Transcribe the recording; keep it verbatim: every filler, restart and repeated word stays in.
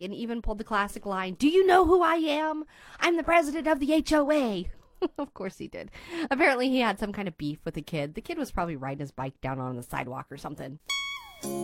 mic and even pulled the classic line, "Do you know who I am? I'm the president of the H O A." Of course he did. Apparently he had some kind of beef with the kid. The kid was probably riding his bike down on the sidewalk or something.